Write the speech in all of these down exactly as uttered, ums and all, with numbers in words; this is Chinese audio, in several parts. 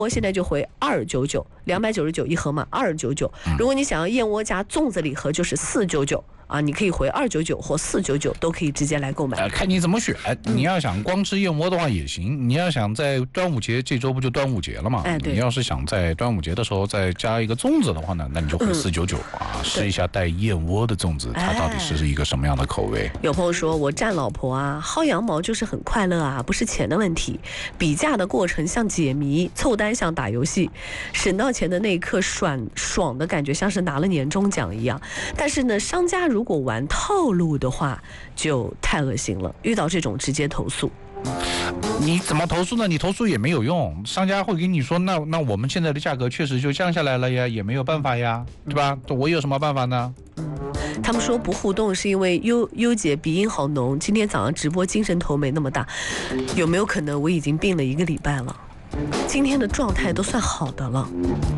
我现在就回二九九，两百九十九一盒嘛，二九九。如果你想要燕窝加粽子礼盒，就是四九九。啊，你可以回二九九或四九九，都可以直接来购买。 呃，看你怎么选。你要想光吃燕窝的话也行，你要想在端午节，这周不就端午节了嘛？ 哎，对。 你要是想在端午节的时候再加一个粽子的话呢，那你就回四九九啊，试一下带燕窝的粽子，它到底是一个什么样的口味？ 哎、有朋友说我占老婆啊，薅羊毛就是很快乐啊，不是钱的问题。比价的过程像解谜，凑单像打游戏，省到钱的那一刻爽爽的感觉像是拿了年终奖一样。但是呢，商家如果玩套路的话就太恶心了，遇到这种直接投诉。 你怎么投诉呢？你投诉也没有用，商家会跟你说，那那我们现在的价格确实就降下来了呀，也没有办法呀，对吧？我有什么办法呢？ 嗯，他们说不互动是因为优优姐鼻音好浓，今天早上直播精神头没那么大，有没有可能我已经病了一个礼拜了，今天的状态都算好的了？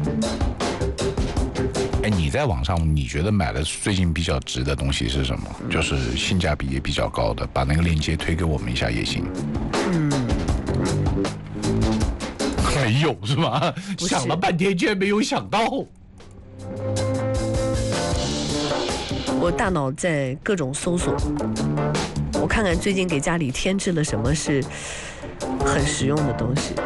哎，你在网上你觉得买的最近比较值的东西是什么？就是性价比也比较高的，把那个链接推给我们一下也行。 嗯， 没有是吧？想了半天居然没有想到。 我大脑在各种搜索，我看看最近给家里添置了什么是很实用的东西。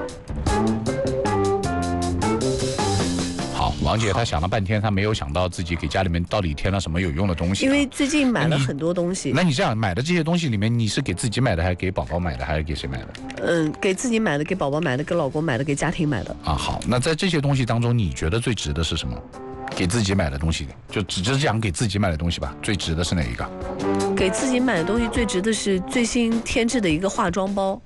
王姐她想了半天，她没有想到自己给家里面到底添了什么有用的东西、啊。 因为最近买了很多东西。 那 你, 那你这样买的这些东西里面，你是给自己买的，还是给宝宝买的，还是给谁买的？ 嗯，给自己买的，给宝宝买的，给老公买的，给家庭买的。 啊，好，那在这些东西当中，你觉得最值的是什么？给自己买的东西，就只是讲给自己买的东西吧，最值的是哪一个？ 给自己买的东西最值的是最新添置的一个化妆包。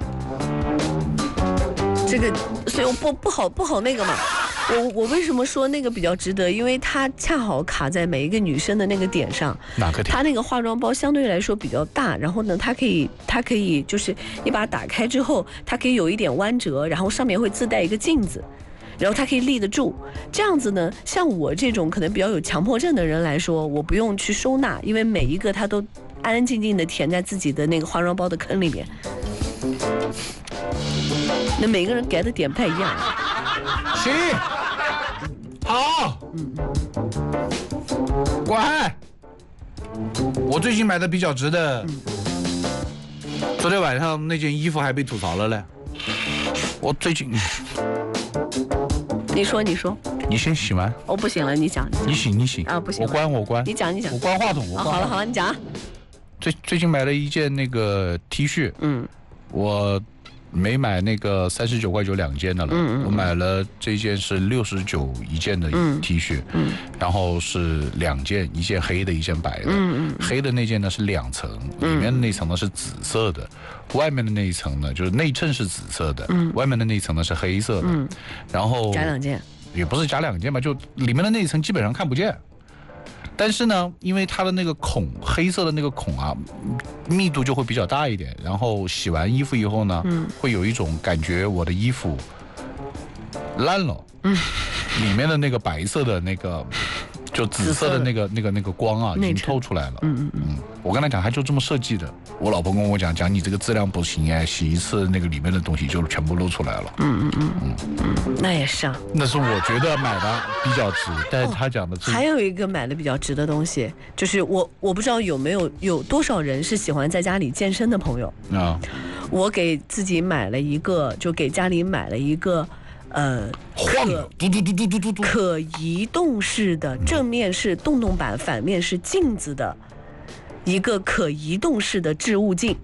这个，所以我不不好不好那个嘛。我我为什么说那个比较值得？因为它恰好卡在每一个女生的那个点上。 哪个点？ 它那个化妆包相对来说比较大，然后呢，它可以它可以就是你把它打开之后，它可以有一点弯折，然后上面会自带一个镜子，然后它可以立得住。这样子呢，像我这种可能比较有强迫症的人来说，我不用去收纳，因为每一个它都安安静静的填在自己的那个化妆包的坑里面。那每个人给的点不太一样。 行，好，嗯，乖。我最近买的比较值的，昨天晚上那件衣服还被吐槽了嘞。我最近， 你说，你说， 你先洗完。 我、哦、不行了，你讲。 你洗，你洗啊，不行， 我关，我关。 你讲，你讲。 我关话筒，我关、 啊。好了，好了，你讲。 最最近买了一件那个 T 恤，嗯，我。没买那个三十九块九两件的了，嗯嗯我买了这件是六十九一件的 T 恤，嗯嗯然后是两件，一件黑的，一件白的，嗯嗯黑的那件呢是两层，里面的那层呢是紫色的，外面的那一层呢就是内衬是紫色的，嗯、外面的那一层呢是黑色的，嗯、然后加两件， 也不是加两件吧，就里面的那一层基本上看不见。但是呢，因为它的那个孔，黑色的那个孔啊，密度就会比较大一点。然后洗完衣服以后呢，嗯、会有一种感觉，我的衣服烂了，嗯、里面的那个白色的那个，就紫色的那个那个那个光啊，已经透出来了。嗯嗯嗯。我跟他讲，他就这么设计的。我老婆跟我讲，讲你这个质量不行哎，洗一次那个里面的东西就全部露出来了。嗯嗯嗯嗯嗯，那也是啊。 那是我觉得买的比较值，但是他讲的是、 哦、还有一个买的比较值的东西，就是我我不知道有没有有多少人是喜欢在家里健身的朋友啊。我给自己买了一个，就给家里买了一个。呃， 晃的，嘟嘟嘟嘟嘟嘟嘟， 可移动式的，正面是洞洞板，反面是镜子的一个可移动式的置物镜。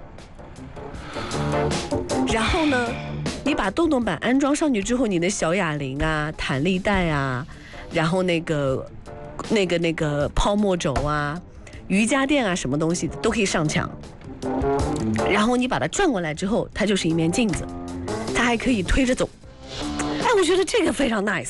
然后呢，你把洞洞板安装上去之后，你的小哑铃啊、弹力带啊，然后那个、那个、那个泡沫轴啊、瑜伽垫啊，什么东西都可以上墙。然后你把它转过来之后，它就是一面镜子，它还可以推着走。哎，我觉得这个非常 nice。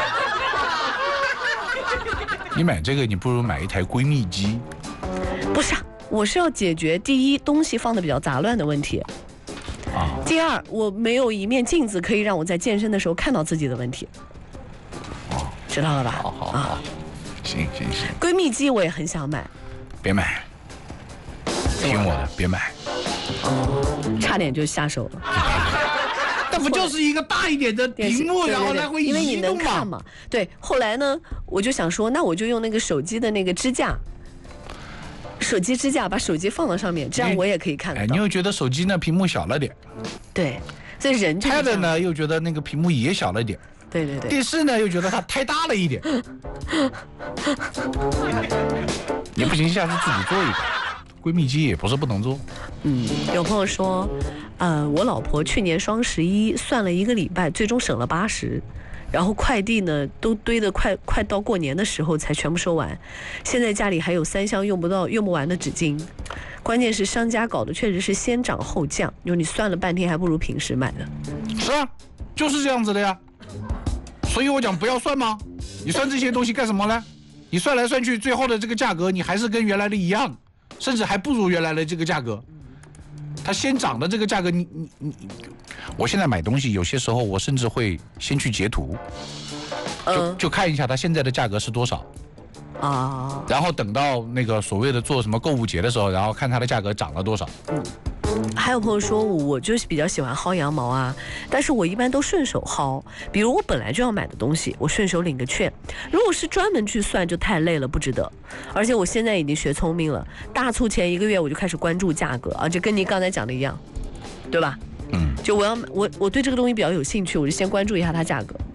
你买这个，你不如买一台闺蜜机。 不是啊，我是要解决第一东西放的比较杂乱的问题。啊。第二，我没有一面镜子可以让我在健身的时候看到自己的问题。 哦， 知道了吧？ 好好好，啊、行行行。 闺蜜机我也很想买。 别买。听我的，别买。 哦，差点就下手了。 那不就是一个大一点的屏幕，然后来回移动吗？ 因为你能看嘛。对，后来呢，我就想说，那我就用那个手机的那个支架，手机支架把手机放到上面，这样我也可以看得到。 哎，你又觉得手机呢屏幕小了点， 对，所以人 Pad 呢又觉得那个屏幕也小了点， 对对对， 电视呢又觉得它太大了一点。你不行，下次自己做一个。闺蜜机也不是不能做。 嗯，有朋友说，呃，我老婆去年双十一算了一个礼拜，最终省了八十，然后快递呢都堆得快快到过年的时候才全部收完，现在家里还有三箱用不到用不完的纸巾。关键是商家搞的确实是先涨后降，就你算了半天还不如平时买的。 是啊，就是这样子的呀。所以我讲不要算吗？你算这些东西干什么呢？你算来算去，最后的这个价格你还是跟原来的一样，甚至还不如原来的这个价格。它先涨的这个价格，你你你，我现在买东西有些时候我甚至会先去截图，就就看一下它现在的价格是多少啊，然后等到那个所谓的做什么购物节的时候，然后看它的价格涨了多少。嗯。 还有朋友说，我就是比较喜欢薅羊毛啊，但是我一般都顺手薅。比如我本来就要买的东西，我顺手领个券。如果是专门去算，就太累了，不值得。而且我现在已经学聪明了，大促前一个月我就开始关注价格啊，就跟您刚才讲的一样，对吧？嗯，就我要我我对这个东西比较有兴趣，我就先关注一下它价格。